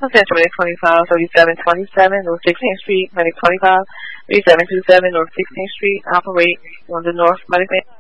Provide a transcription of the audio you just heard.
Central Medic 25, 3727 North 16th Street, Medic 25, 3727 North 16th Street. Operate on the North Medic.